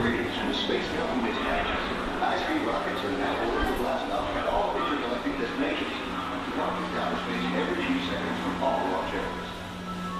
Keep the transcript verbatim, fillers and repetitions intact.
Greetings from the Space Government High-speed rockets are now ordered to blast off at all